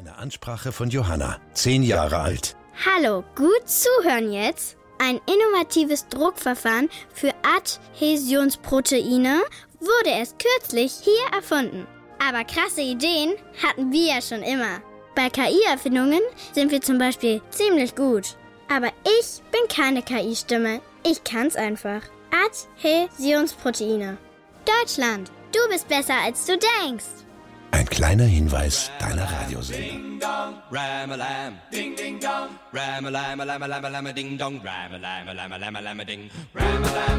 Eine Ansprache von Johanna, 10 Jahre alt. Hallo, gut zuhören jetzt. Ein innovatives Druckverfahren für Adhäsionsproteine wurde erst kürzlich hier erfunden. Aber krasse Ideen hatten wir ja schon immer. Bei KI-Erfindungen sind wir zum Beispiel ziemlich gut. Aber ich bin keine KI-Stimme. Ich kann's einfach. Adhäsionsproteine. Deutschland, du bist besser, als du denkst. Ein kleiner Hinweis deiner Radiosendung. Ding dong, ram-a-lam, ding ding dong, ram-a-lam, lam-a-lam, lam-a-ding dong, ram-a-lam, lam-a-lam, lam-a-ding, ram-a-lam.